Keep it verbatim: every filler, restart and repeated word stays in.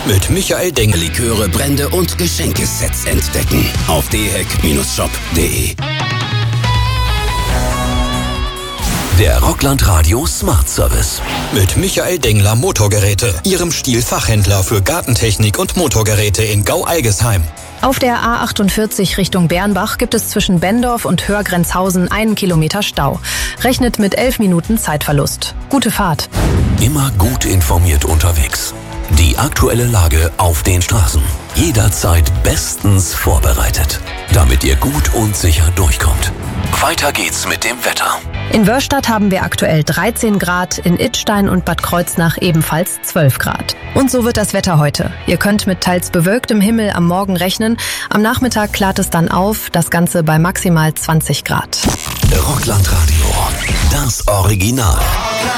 Mit Michael Dengler Liköre, Brände und Geschenkesets entdecken. Auf d heck Shop punkt de. Der Rockland Radio Smart Service. Mit Michael Dengler Motorgeräte, Ihrem Stihl-Fachhändler für Gartentechnik und Motorgeräte in Gau-Algesheim. Auf der A achtundvierzig Richtung Bernbach gibt es zwischen Bendorf und Hörgrenzhausen einen Kilometer Stau. Rechnet mit elf Minuten Zeitverlust. Gute Fahrt. Immer gut informiert unterwegs. Die aktuelle Lage auf den Straßen. Jederzeit bestens vorbereitet, damit ihr gut und sicher durchkommt. Weiter geht's mit dem Wetter. In Wörstadt haben wir aktuell dreizehn Grad, in Idstein und Bad Kreuznach ebenfalls zwölf Grad. Und so wird das Wetter heute. Ihr könnt mit teils bewölktem Himmel am Morgen rechnen. Am Nachmittag klart es dann auf, das Ganze bei maximal zwanzig Grad. Rockland Radio, das Original.